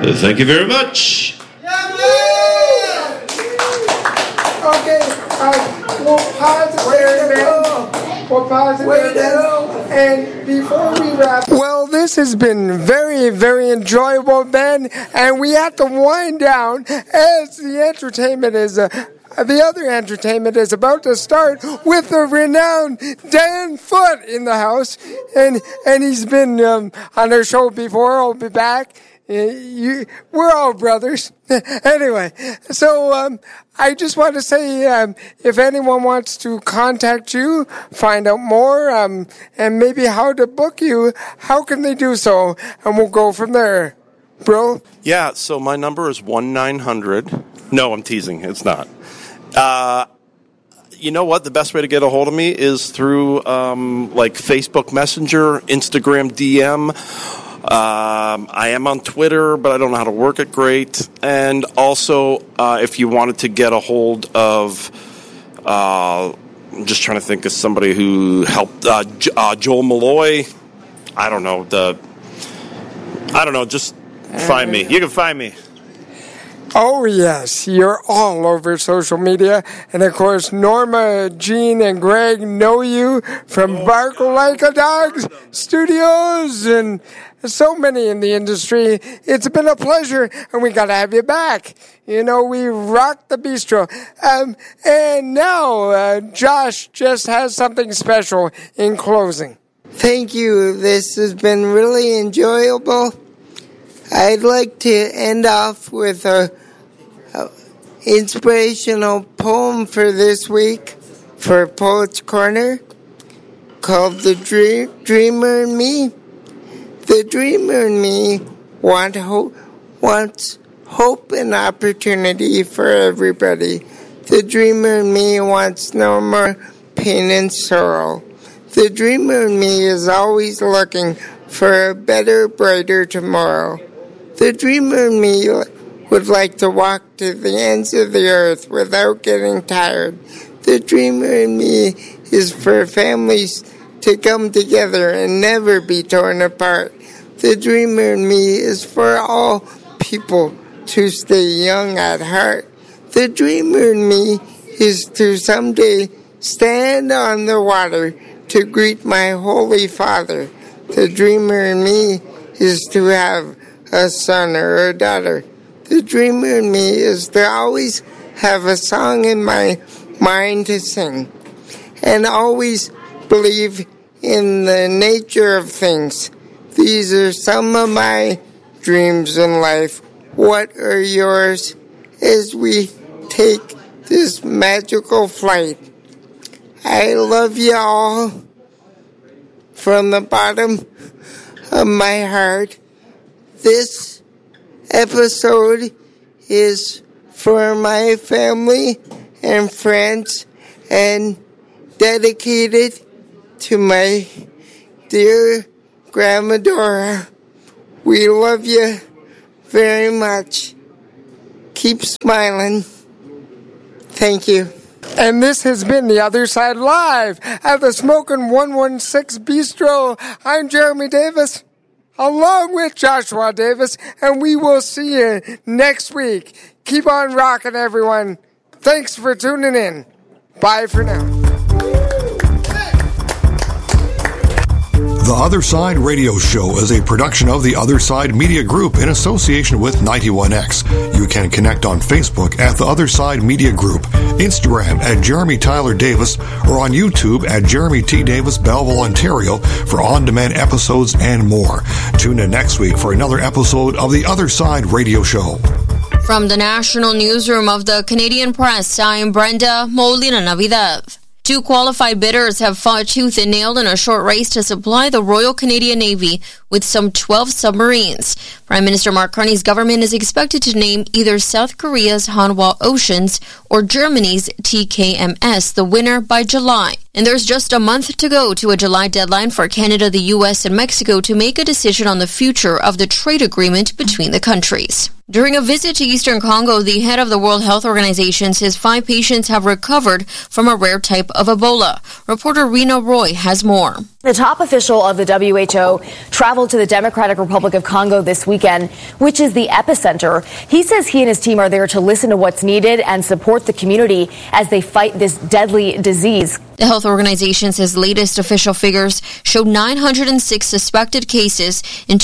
Thank you very much. Okay, we'll pause it there, and before we wrap... Well, this has been very, very enjoyable, Ben, and we have to wind down as the entertainment is... the other entertainment is about to start with the renowned Dan Foote in the house, and he's been on our show before. I'll be back. We're all brothers. Anyway, so I just want to say if anyone wants to contact you, find out more, and maybe how to book you, how can they do so? And we'll go from there. Bro? Yeah, so my number is 1-900. No, I'm teasing. It's not. You know what? The best way to get a hold of me is through like Facebook Messenger, Instagram DM. I am on Twitter, but I don't know how to work it great. And also, if you wanted to get a hold of, I'm just trying to think of somebody who helped Joel Malloy. I don't know. Just find me. You can find me. Oh, yes, you're all over social media. And, of course, Norma, Jean, and Greg know you from Bark Like a Dog Studios and so many in the industry. It's been a pleasure, and we got to have you back. You know, we rock the bistro. And now, Josh just has something special in closing. Thank you. This has been really enjoyable. I'd like to end off with a inspirational poem for this week for Poets Corner called The Dreamer in Me. The dreamer in me wants hope and opportunity for everybody. The dreamer in me wants no more pain and sorrow. The dreamer in me is always looking for a better, brighter tomorrow. The dreamer in me would like to walk to the ends of the earth without getting tired. The dreamer in me is for families to come together and never be torn apart. The dreamer in me is for all people to stay young at heart. The dreamer in me is to someday stand on the water to greet my Holy Father. The dreamer in me is to have a son or a daughter. The dreamer in me is to always have a song in my mind to sing and always believe in the nature of things. These are some of my dreams in life. What are yours as we take this magical flight? I love you all from the bottom of my heart. This episode is for my family and friends and dedicated to my dear Grandma Dora. We love you very much. Keep smiling. Thank you. And this has been The Other Side Live at the Smokin' 116 Bistro. I'm Jeremy Davis, along with Joshua Davis, and we will see you next week. Keep on rocking, everyone. Thanks for tuning in. Bye for now. The Other Side Radio Show is a production of the Other Side Media Group in association with 91X. You can connect on Facebook at The Other Side Media Group, Instagram at Jeremy Tyler Davis, or on YouTube at Jeremy T. Davis, Belleville, Ontario for on-demand episodes and more. Tune in next week for another episode of The Other Side Radio Show. From the National Newsroom of the Canadian Press, I'm Brenda Molina-Navidad. 2 qualified bidders have fought tooth and nail in a short race to supply the Royal Canadian Navy with some 12 submarines. Prime Minister Mark Carney's government is expected to name either South Korea's Hanwha Oceans or Germany's TKMS the winner by July. And there's just a month to go to a July deadline for Canada, the U.S., and Mexico to make a decision on the future of the trade agreement between the countries. During a visit to Eastern Congo, the head of the World Health Organization says 5 patients have recovered from a rare type of Ebola. Reporter Rena Roy has more. The top official of the WHO traveled to the Democratic Republic of Congo this weekend, which is the epicenter. He says he and his team are there to listen to what's needed and support the community as they fight this deadly disease. The health organization says latest official figures show 906 suspected cases and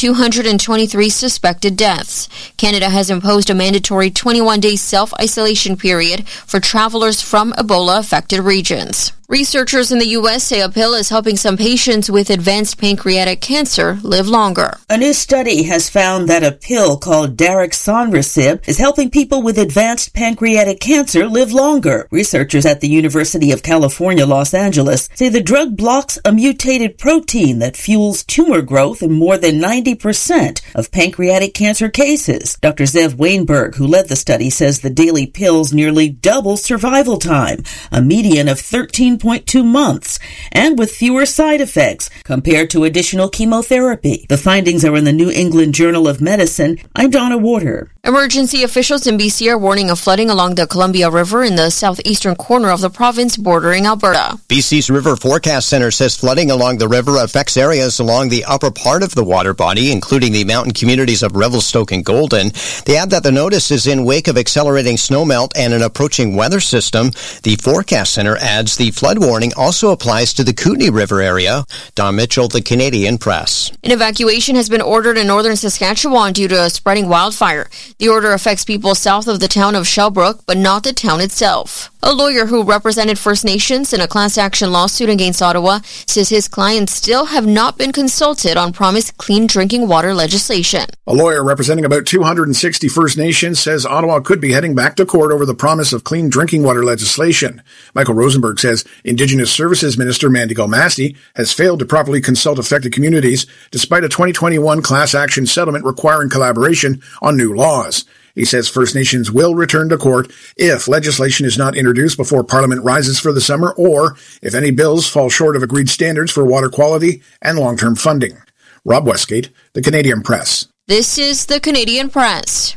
223 suspected deaths. Canada has imposed a mandatory 21-day self-isolation period for travelers from Ebola-affected regions. Researchers in the U.S. say a pill is helping some patients with advanced pancreatic cancer live longer. A new study has found that a pill called Daraxonrasib is helping people with advanced pancreatic cancer live longer. Researchers at the University of California, Los Angeles, say the drug blocks a mutated protein that fuels tumor growth in more than 90% of pancreatic cancer cases. Dr. Zev Weinberg, who led the study, says the daily pills nearly double survival time, a median of 13.2 months, and with fewer side effects compared to additional chemotherapy. The findings are in the New England Journal of Medicine. I'm Donna Warder. Emergency officials in BC are warning of flooding along the Columbia River in the southeastern corner of the province bordering Alberta. BC's River Forecast Center says flooding along the river affects areas along the upper part of the water body, including the mountain communities of Revelstoke and Golden. They add that the notice is in wake of accelerating snowmelt and an approaching weather system. The Forecast Center adds the flood warning also applies to the Kootenay River area. Don Mitchell, the Canadian Press. An evacuation has been ordered in northern Saskatchewan due to a spreading wildfire. The order affects people south of the town of Shellbrook, but not the town itself. A lawyer who represented First Nations in a class action lawsuit against Ottawa says his clients still have not been consulted on promised clean drinking water legislation. A lawyer representing about 260 First Nations says Ottawa could be heading back to court over the promise of clean drinking water legislation. Michael Rosenberg says Indigenous Services Minister Mandy Massey has failed to properly consult affected communities despite a 2021 class action settlement requiring collaboration on new laws. He says First Nations will return to court if legislation is not introduced before Parliament rises for the summer or if any bills fall short of agreed standards for water quality and long-term funding. Rob Westgate, The Canadian Press. This is The Canadian Press.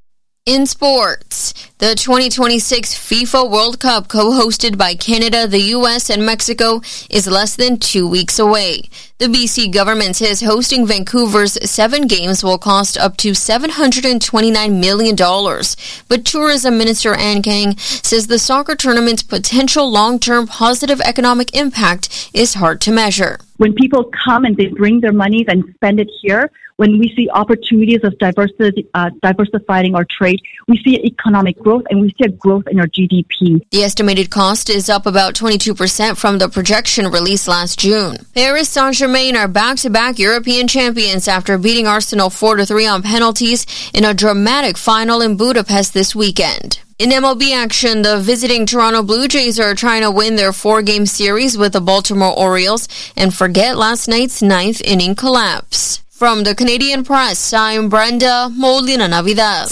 In sports, the 2026 FIFA World Cup, co-hosted by Canada, the U.S., and Mexico, is less than 2 weeks away. The BC government says hosting Vancouver's 7 games will cost up to $729 million. But Tourism Minister Ann Kang says the soccer tournament's potential long-term positive economic impact is hard to measure. When people come and they bring their money and spend it here, when we see opportunities of diversifying our trade, we see economic growth and we see a growth in our GDP. The estimated cost is up about 22% from the projection released last June. Paris Saint-Germain are back-to-back European champions after beating Arsenal 4-3 on penalties in a dramatic final in Budapest this weekend. In MLB action, the visiting Toronto Blue Jays are trying to win their 4-game series with the Baltimore Orioles and forget last night's 9th inning collapse. From the Canadian Press, I'm Brenda Molina-Navidad.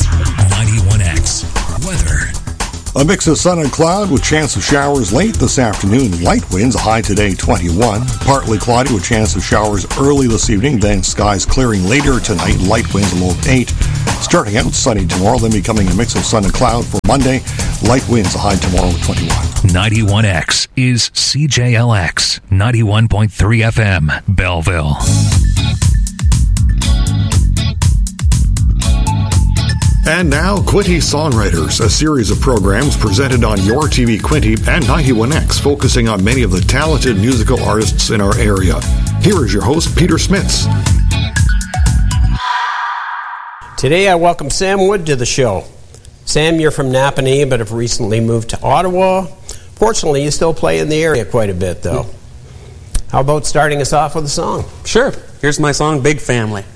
91X weather. A mix of sun and cloud with chance of showers late this afternoon. Light winds, a high today 21. Partly cloudy with chance of showers early this evening. Then skies clearing later tonight. Light winds, a low of 8. Starting out sunny tomorrow, then becoming a mix of sun and cloud for Monday. Light winds, a high tomorrow 21. 91X is CJLX 91.3 FM, Belleville. And now, Quinte Songwriters, a series of programs presented on Your TV Quinte and 91X, focusing on many of the talented musical artists in our area. Here is your host, Peter Smits. Today I welcome Sam Wood to the show. Sam, you're from Napanee, but have recently moved to Ottawa. Fortunately, you still play in the area quite a bit, though. How about starting us off with a song? Sure. Here's my song, Big Family.